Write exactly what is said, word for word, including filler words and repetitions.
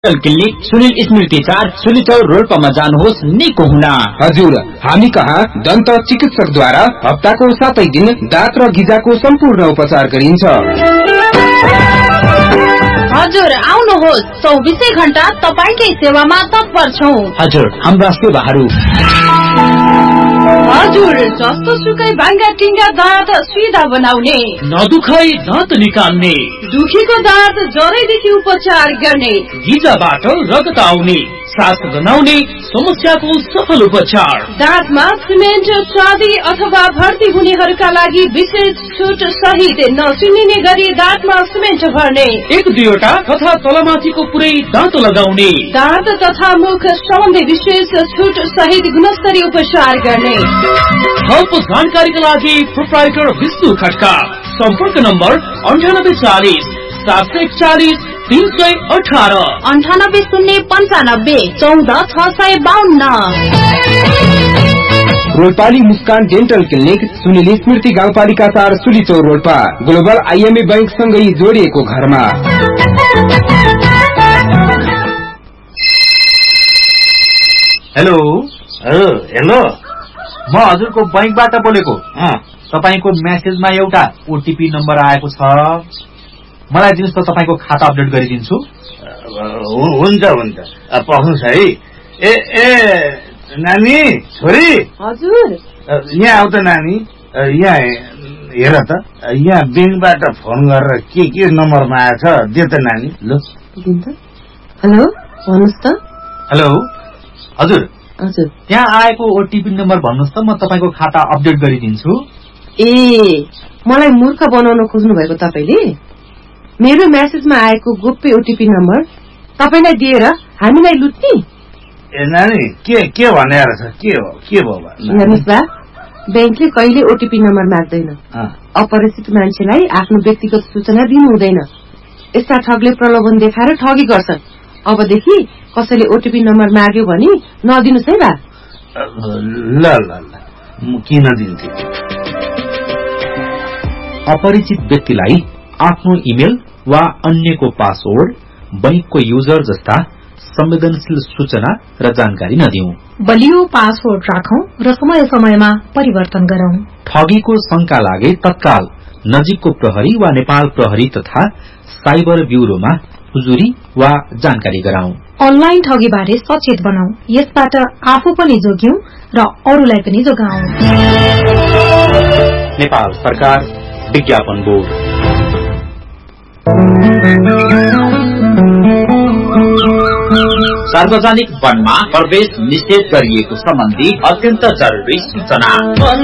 Clinic Sunil स्मृति चार सुलिचौर रोल्पामा जानुहोस् निको हुन। हजुर, हामी कहाँ दन्त चिकित्सक द्वारा हप्ताको सातै दिन दाँत र गिजाको सम्पूर्ण उपचार गरिन्छ। हजुर, आउनुहोस्, चौबिसै घण्टा तपाईकै सेवामा तत्पर छौं। हजुर, हाम्रा सेवाहरू हजुर, जस्तो सुकै भाङ्गा टिङ्गा दाँत सिधा बनाउने, नदुखाई दाँत निकाल्ने, दुखीको दाँत जरैदेखि उपचार गर्ने, गिजाबाट रगत आउने, सास गनाउने समस्याको सफल उपचार, दाँतमा सिमेन्ट चाँदी अथवा भर्ती हुनेहरूका लागि विशेष छुट सहित नसुनिने गरी दाँतमा सिमेन्ट भर्ने, एक दुईवटा तथा तलमाथिको पुरै दाँत लगाउने, दाँत तथा मुख सम्बन्धी विशेष छुट सहित गुणस्तरीय उपचार गर्ने। थप जानकारीका लागि प्रोप्राइटर विष्णु खड्का। सम्पर्क नम्बर अन्ठानब्बे चालिस सात सय एकचालिस तीन सय अठारह अन्ठानब्बे शून्य पन्चानब्बे चौध छ सय बाहन्न। रोल्पाली मुस्कान डेन्टल क्लिनिक सुनिल स्मृति गाउँपालिका चार सुलिचौर रोल्पा ग्लोबल आइएमए बैंक सँगै जोडिएको घरमा। हेलो हेलो म हजुरको बैंकबाट बोलेको। तपाईको मेसेजमा एउटा ओटीपी नम्बर आएको छ, मलाई दिनुहोस् त, तपाईको खाता अपडेट गरिदिन्छु। हुन्छ हुन्छ, पख्नुहोस् है। ए ए नानी, छोरी। हजुर, यहाँ आउ त नानी, यहाँ हेर त, यहाँ बैंकबाट फोन गरेर के के नम्बरमा आएछ, दे त नानी। ल हेलो, भन्नुहोस् त। हेलो हजुर, हजुर, त्यहाँ आएको ओटीपी नम्बर भन्नुहोस् त, म तपाईको खाता अपडेट गरिदिन्छु। ए, मलाई मूर्ख बनाउन खोज्नु भएको तपाईले? मेरो मेसेजमा आएको गोप्य ओटीपी नम्बर तपाईलाई दिएर हामीलाई लुट्ने? ए नानी, के के भने रहेछ, के हो के भयो? हेर्नुहोस् बा, बैंकले कहिले ओटीपी नम्बर माग्दैन। अपरिचित मान्छेलाई आफ्नो व्यक्तिगत सूचना दिनु हुँदैन। यस्ता ठगले प्रलोभन देखाएर ठगी गर्छन्। अबदेखि कसैले ओटीपी नम्बर माग्यो भने नदिनुस् है बा। ल ल ल, म किन दिन्छु? अपरिचित व्यक्तिलाई आफ्नो इमेल वा अन्यको पासवर्ड, बैंकको युजर जस्ता संवेदनशील सूचना र जानकारी नदिऊ। बलियो पासवर्ड राखौं र समय समयमा परिवर्तन गरौं। ठगीको शंका लागे तत्काल नजिकको प्रहरी वा नेपाल प्रहरी तथा साइबर ब्यूरोमा हुजुरी वा जानकारी गराउँ। अनलाइन ठगी बारे सचेत बनाऊ, यसबाट आफू पनि जोग्यौं र अरूलाई पनि जोगाऊ। नेपाल सरकार, विज्ञापन बोर्ड। सार्वजनिक वनमा प्रवेश निषेध गरिएको सम्बन्धी अत्यन्त जरुरी सूचना।